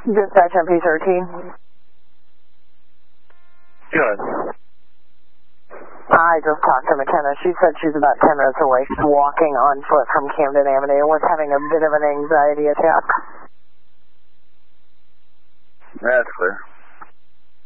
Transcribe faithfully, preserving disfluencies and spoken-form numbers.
Dispatch M P thirteen. Good. I just talked to McKenna. She said she's about ten minutes away. She's walking on foot from Camden Avenue and was having a bit of an anxiety attack. That's clear.